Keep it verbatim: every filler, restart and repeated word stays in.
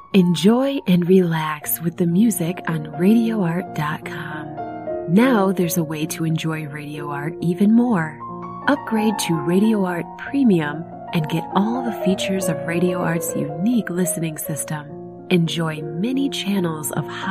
Enjoy and relax with the music on radio art dot com. Now there's a way to enjoy Radio Art even more. Upgrade to Radio Art Premium and get all the features of Radio Art's unique listening system. Enjoy many channels of high